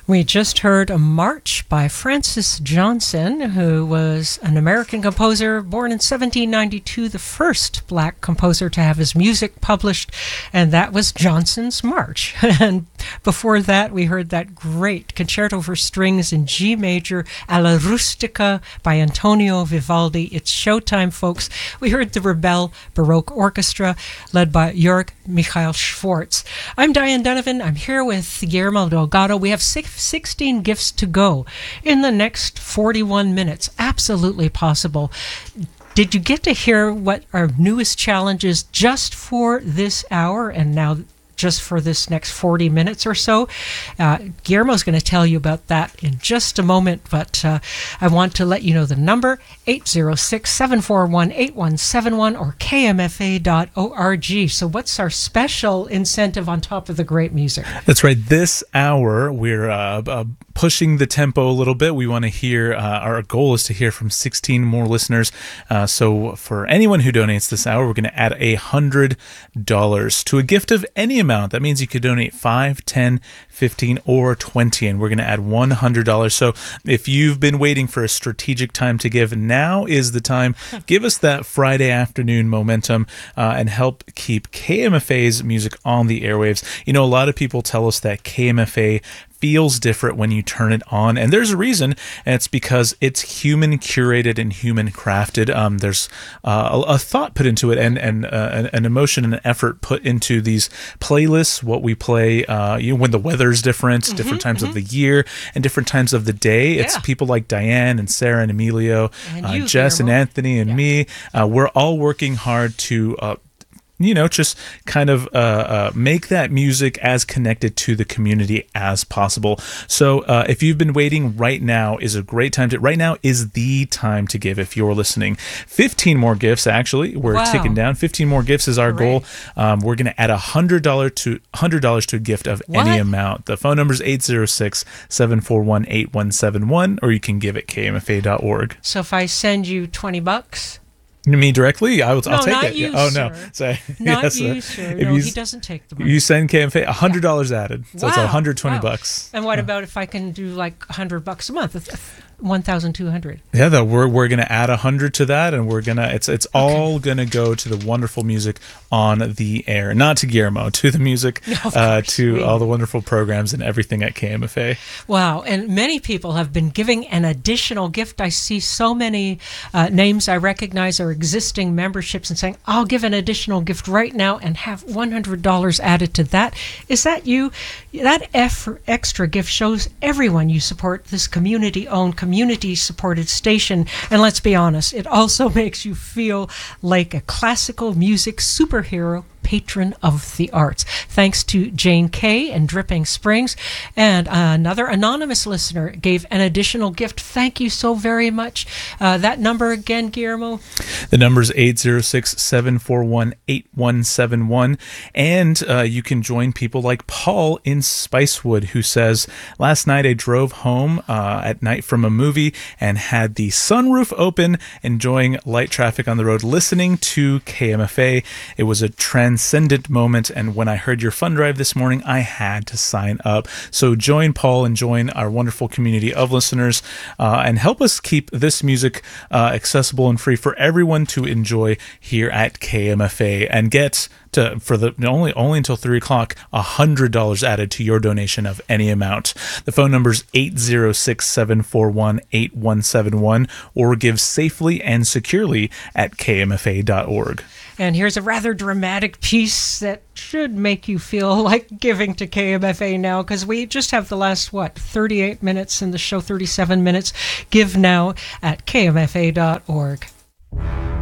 We just heard a march by Francis Johnson, who was an American composer born in 1792, the first black composer to have his music published, and that was Johnson's March. And before that, we heard that great concerto for strings in G major, Alla Rustica by Antonio Vivaldi. It's showtime, folks. We heard the Rebel Baroque Orchestra, led by Jörg Michael Schwartz. I'm Diane Donovan. I'm here with Guillermo Delgado. We have 16 gifts to go in the next 41 minutes. Absolutely possible. Did you get to hear what our newest challenge is just for this hour and now just for this next 40 minutes or so? Guillermo's going to tell you about that in just a moment, but I want to let you know the number, 806-741-8171 or kmfa.org. So what's our special incentive on top of the great music? That's right. This hour, we're pushing the tempo a little bit. We want to hear, our goal is to hear from 16 more listeners. So for anyone who donates this hour, we're going to add $100 to a gift of any amount. That means you could donate 5, 10, 15, or 20, and we're going to add $100. So if you've been waiting for a strategic time to give, now is the time. Give us that Friday afternoon momentum and help keep KMFA's music on the airwaves. You know, a lot of people tell us that KMFA feels different when you turn it on, and there's a reason, and it's because it's human curated and human crafted. There's a thought put into it, and an emotion and an effort put into these playlists, what we play when the weather's different, different times of the year and different times of the day. It's people like Diane and Sarah and Emilio, and Jess and Anthony and me. We're all working hard to just kind of make that music as connected to the community as possible. So if you've been waiting, right now is a great time to, right now is the time to give if you're listening. 15 more gifts, actually. We're ticking down. 15 more gifts is our goal. We're going to add $100 to a gift of any amount. The phone number is 806-741-8171, or you can give at kmfa.org. So if I send you $20... Me directly? I'll take it. You, oh, sir. no. Sorry. Not yes, you, sir. No, he doesn't take the money. You send KMFA $100 added. So it's $120. And what about if I can do like $100 a month? 1,200. Yeah, we're gonna add 100 to that, and we're gonna it's all gonna go to the wonderful music on the air, not to Guillermo, to the music, to all the wonderful programs and everything at KMFA. Wow, and many people have been giving an additional gift. I see so many names I recognize are existing memberships and saying, "I'll give an additional gift right now and have $100 added to that." Is that you? That extra gift shows everyone you support this community-owned, community-supported station, and let's be honest, it also makes you feel like a classical music superhero patron of the arts. Thanks to Jane Kay and Dripping Springs. And another anonymous listener gave an additional gift. Thank you so very much. That number again, Guillermo? The number is 806-741-8171. And you can join people like Paul in Spicewood, who says, "Last night I drove home at night from a movie and had the sunroof open, enjoying light traffic on the road, listening to KMFA. It was a transcendent moment, and when I heard your fund drive this morning, I had to sign up." So join Paul and join our wonderful community of listeners and help us keep this music accessible and free for everyone to enjoy here at KMFA, and get to, for the only until 3 o'clock, $100 added to your donation of any amount. The phone number is 806-741-8171, or give safely and securely at kmfa.org. And here's a rather dramatic piece that should make you feel like giving to KMFA now, because we just have the last, 38 minutes in the show, 37 minutes. Give now at kmfa.org.